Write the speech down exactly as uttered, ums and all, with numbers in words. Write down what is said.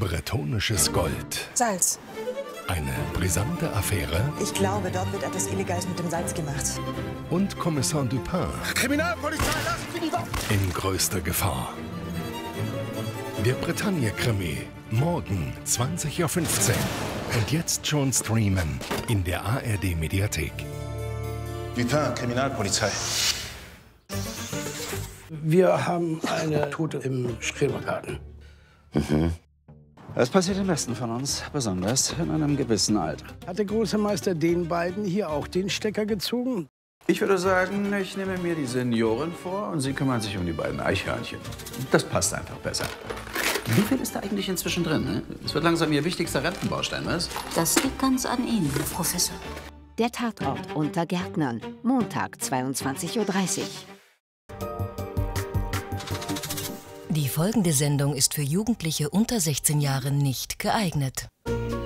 Bretonisches Gold. Salz. Eine brisante Affäre. Ich glaube, dort wird etwas Illegales mit dem Salz gemacht. Und Kommissar Dupin. Kriminalpolizei, lassen Sie die Waffe! In größter Gefahr. Der Bretagne-Krimi. Morgen zwanzig Uhr fünfzehn. Und jetzt schon streamen in der A R D-Mediathek. Dupin, Kriminalpolizei. Wir haben eine Tote im Schrebergarten. Mhm. Das passiert den besten von uns, besonders in einem gewissen Alter. Hat der große Meister den beiden hier auch den Stecker gezogen? Ich würde sagen, ich nehme mir die Senioren vor und Sie kümmern sich um die beiden Eichhörnchen. Das passt einfach besser. Wie viel ist da eigentlich inzwischen drin? Ne? Es wird langsam Ihr wichtigster Rentenbaustein, was? Das liegt ganz an Ihnen, Professor. Der Tatort unter Gärtnern. Montag, zweiundzwanzig Uhr dreißig. Die folgende Sendung ist für Jugendliche unter sechzehn Jahren nicht geeignet.